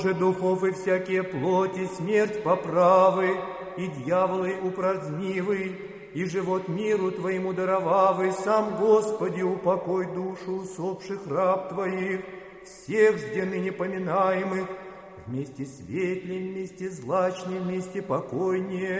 же духов и всякие плоти смерть поправы, и дьяволы упразднивы, и живот миру Твоему даровавы, сам, Господи, упокой душу усопших раб Твоих, всех с дня ныне поминаемых, вместе светлым, вместе злачным, вместе покойнее,